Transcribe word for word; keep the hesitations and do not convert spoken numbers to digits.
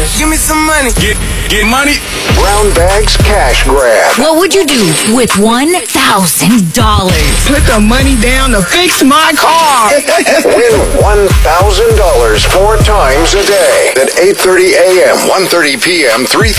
Give me some money. Get, get money. Brown Bag's Cash Grab. What would you do with one thousand dollars? Put the money down to fix my car. Win one thousand dollars four times a day at eight thirty a.m., one thirty p.m., three